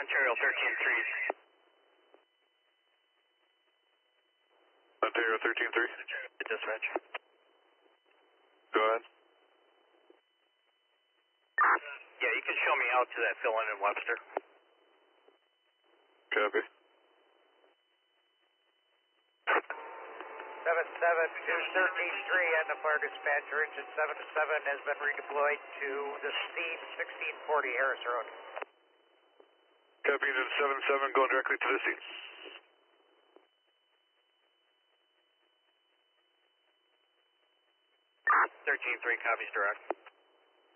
Ontario 13-3. Ontario 13-3. Dispatch. Go ahead. Yeah, you can show me out to that fill-in in Webster. Copy. 77213-3 and the fire dispatcher, engine 7-7 has been redeployed to the steam 1640 Harris Road. Copy, engine 7-7 going directly to the scene. 13-3 copies direct.